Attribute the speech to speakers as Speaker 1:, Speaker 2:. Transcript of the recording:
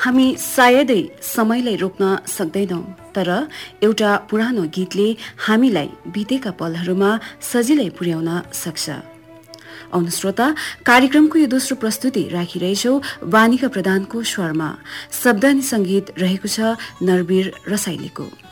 Speaker 1: हामी सायदै समयलाई रोक्न सक्दैनौं, तर एउटा पुरानो गीतले हामीलाई बितेका पलहरूमा सजिलै पुर्याउन सक्छ। आउनु श्रोता, कार्यक्रमको यो दोस्रो प्रस्तुति राखिरहेछौ वानिका प्रधानको स्वरमा। शब्द अनि संगीत रहेको छ नरवीर रसाइलीको।